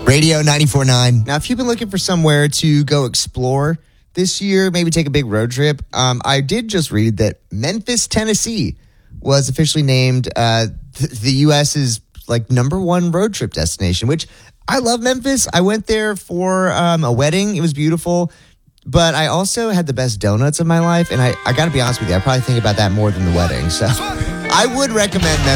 Radio 94.9. Now, if you've been looking for somewhere to go explore this year, maybe take a big road trip, I did just read that Memphis, Tennessee was officially named the U.S.'s number one road trip destination, which I love Memphis. I went there for a wedding. It was beautiful. But I also had the best donuts of my life. And I got to be honest with you, I probably think about that more than the wedding. So I would recommend Memphis.